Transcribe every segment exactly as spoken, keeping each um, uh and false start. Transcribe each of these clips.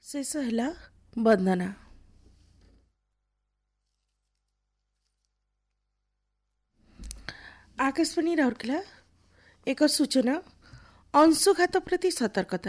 ଶେଷ ହେଲା ବନ୍ଦନା। ଆକାଶବାଣୀ ରାଉରକେଲା ଏକ ସୂଚନା ଅଂଶୁଘାତ ପ୍ରତି ସତର୍କତା।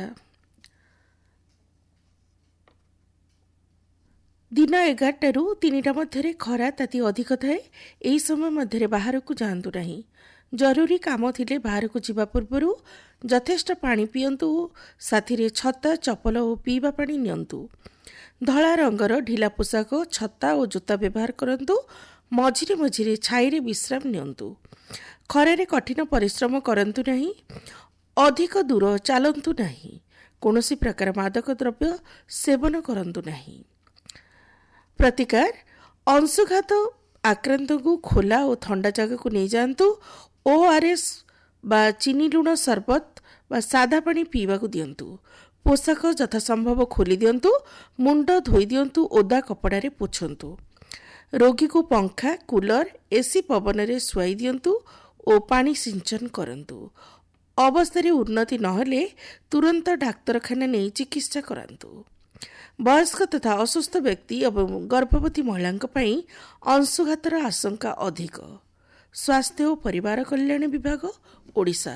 ଦିନ ଏଗାରଟାରୁ ତିନିଟା ମଧ୍ୟରେ ଖରା ତାତି ଅଧିକ ଥାଏ। ଏହି ସମୟ ମଧ୍ୟରେ ବାହାରକୁ ଯାଆନ୍ତୁ ନାହିଁ। ଜରୁରୀ କାମ ଥିଲେ ବାହାରକୁ ଯିବା ପୂର୍ବରୁ ଯଥେଷ୍ଟ ପାଣି ପିଅନ୍ତୁ। ସାଥିରେ ଛତା, ଚପଲ ଓ ପିଇବା ପାଣି ନିଅନ୍ତୁ। ଧଳା ରଙ୍ଗର ଢିଲା ପୋଷାକ, ଛତା ଓ ଜୋତା ବ୍ୟବହାର କରନ୍ତୁ। ମଝିରେ ମଝିରେ ଛାଇରେ ବିଶ୍ରାମ ନିଅନ୍ତୁ। ଖରାରେ କଠିନ ପରିଶ୍ରମ କରନ୍ତୁ ନାହିଁ। ଅଧିକ ଦୂର ଚାଲନ୍ତୁ ନାହିଁ। କୌଣସି ପ୍ରକାର ମାଦକ ଦ୍ରବ୍ୟ ସେବନ କରନ୍ତୁ ନାହିଁ। ପ୍ରତିକାର ଅଂଶୁଘାତ ଆକ୍ରାନ୍ତଙ୍କୁ ଖୋଲା ଓ ଥଣ୍ଡା ଜାଗାକୁ ନେଇଯାଆନ୍ତୁ। ଓଆରଏସ୍ ବା ଚିନି ଲୁଣ ସରବତ ବା ସାଧା ପାଣି ପିଇବାକୁ ଦିଅନ୍ତୁ। ପୋଷାକ ଯଥାସମ୍ଭବ ଖୋଲି ଦିଅନ୍ତୁ। ମୁଣ୍ଡ ଧୋଇ ଦିଅନ୍ତୁ। ଓଦା କପଡ଼ାରେ ପୋଛନ୍ତୁ। ରୋଗୀକୁ ପଙ୍ଖା, କୁଲର, ଏସି ପବନରେ ଶୁଆଇ ଦିଅନ୍ତୁ ଓ ପାଣି ସିଞ୍ଚନ କରନ୍ତୁ। ଅବସ୍ଥାରେ ଉନ୍ନତି ନହେଲେ ତୁରନ୍ତ ଡାକ୍ତରଖାନା ନେଇ ଚିକିତ୍ସା କରାନ୍ତୁ। ବୟସ୍କ ତଥା ଅସୁସ୍ଥ ବ୍ୟକ୍ତି ଏବଂ ଗର୍ଭବତୀ ମହିଳାଙ୍କ ପାଇଁ ଅଂଶୁଘାତର ଆଶଙ୍କା ଅଧିକ। ସ୍ୱାସ୍ଥ୍ୟ ଓ ପରିବାର କଲ୍ୟାଣ ବିଭାଗ, ଓଡ଼ିଶା।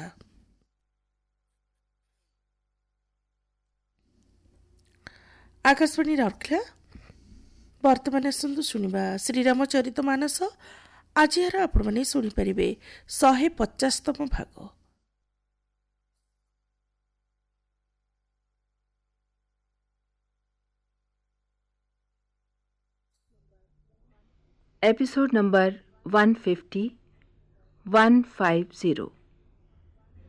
ଆକାଶବାଣୀ ରାଉରକେଲା। ବର୍ତ୍ତମାନ ଆସନ୍ତୁ ଶୁଣିବା ଶ୍ରୀରାମଚରିତ ମାନସ। ଆଜି ଏହାର ଆପଣମାନେ ଶୁଣିପାରିବେ ଶହେ ପଚାଶତମ ଭାଗ। Episode number one fifty, one fifty.